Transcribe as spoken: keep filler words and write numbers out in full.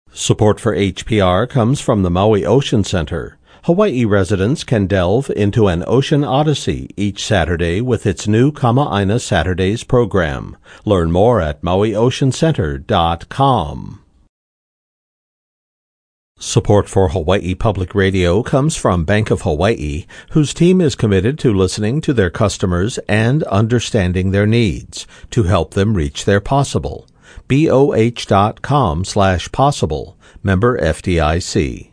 Support for H P R comes from the Maui Ocean Center. Hawaii residents can delve into an ocean odyssey each Saturday with its new Kama'aina Saturdays program. Learn more at maui ocean center dot com. Support for Hawaii Public Radio comes from Bank of Hawaii, whose team is committed to listening to their customers and understanding their needs to help them reach their possible. B O H dot com slash possible. Member F D I C.